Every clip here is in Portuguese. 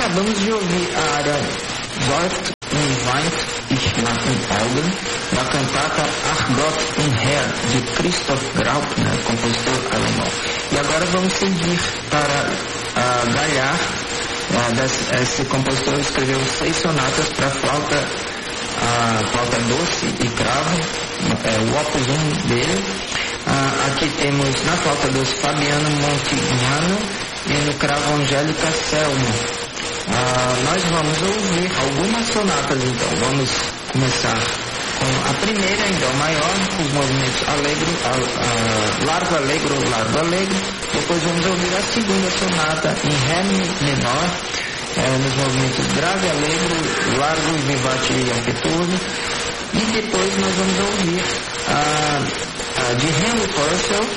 acabamos de ouvir a área Dort und Weint ich nach dem Augen, da cantata Ach Gott und Herr, de Christoph Graupner, compositor alemão. E agora vamos seguir para Gaillard. Esse compositor escreveu 6 sonatas para flauta doce e cravo, o opus 1 dele. Aqui temos na flauta doce Fabiano Montignano e no cravo Angélica Selmo. Nós vamos ouvir algumas sonatas, então. Vamos começar com a primeira em Dó maior, os movimentos largo, alegro, largo, alegro. Depois vamos ouvir a segunda sonata em Ré menor, nos movimentos grave, alegro, largo, vivace e amplitude. E depois nós vamos ouvir de Henry Purcell,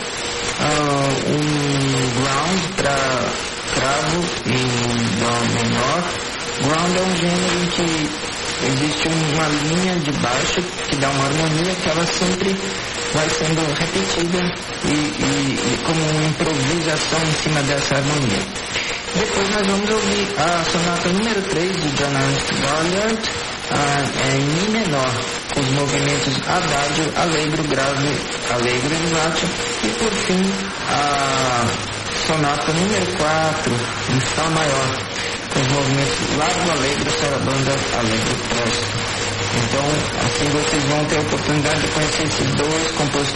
ground para cravo e Dó menor. Ground é um gênero em que existe uma linha de baixo que dá uma harmonia que ela sempre vai sendo repetida e como uma improvisação em cima dessa harmonia. Depois nós vamos ouvir a sonata número 3 de John Ernest Galliard em Mi menor, com os movimentos adágio, alegro, grave, alegro e vivace. E por fim a sonata número 4 em Fá maior, com os movimentos largo, alegro, sarabanda, alegro, presto. Então, assim vocês vão ter a oportunidade de conhecer esses 2 compositores